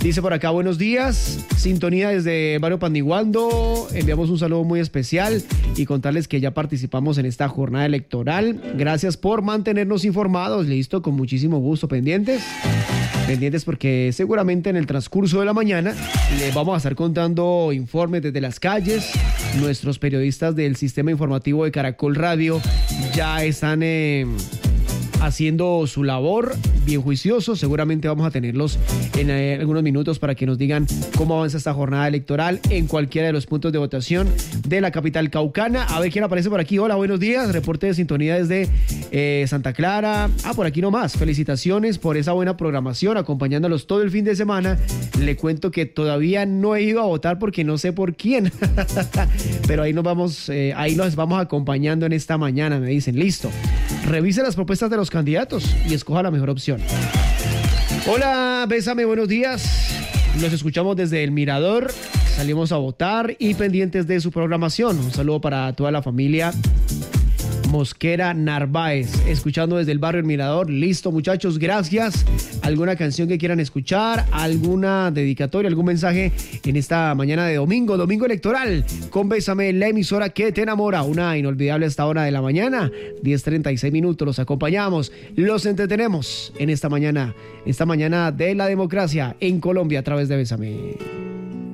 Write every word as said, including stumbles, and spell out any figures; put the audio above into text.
Dice por acá, buenos días, sintonía desde Barrio Pandiguando, enviamos un saludo muy especial y contarles que ya participamos en esta jornada electoral. Gracias por mantenernos informados, listo, con muchísimo gusto, pendientes. Pendientes porque seguramente en el transcurso de la mañana les vamos a estar contando informes desde las calles. Nuestros periodistas del sistema informativo de Caracol Radio ya están eh, haciendo su labor bien juiciosos. Seguramente vamos a tenerlos en eh, algunos minutos para que nos digan cómo avanza esta jornada electoral en cualquiera de los puntos de votación de la capital caucana. A ver quién aparece por aquí. Hola, buenos días. Reporte de sintonía desde eh, Santa Clara. Ah, por aquí nomás. Felicitaciones por esa buena programación, acompañándolos todo el fin de semana. Le cuento que todavía no he ido a votar porque no sé por quién. Pero ahí nos vamos, eh, ahí los vamos acompañando en esta mañana, me dicen. Listo. Revise las propuestas de los candidatos y escoja la mejor opción. Hola, Bésame, buenos días. Nos escuchamos desde El Mirador. Salimos a votar y pendientes de su programación. Un saludo para toda la familia Mosquera Narváez, escuchando desde el barrio El Mirador. Listo, muchachos, gracias. ¿Alguna canción que quieran escuchar? ¿Alguna dedicatoria? ¿Algún mensaje en esta mañana de domingo? Domingo electoral con Bésame, la emisora que te enamora. Una inolvidable esta hora de la mañana, diez treinta y seis minutos. Los acompañamos, los entretenemos en esta mañana, esta mañana de la democracia en Colombia a través de Bésame.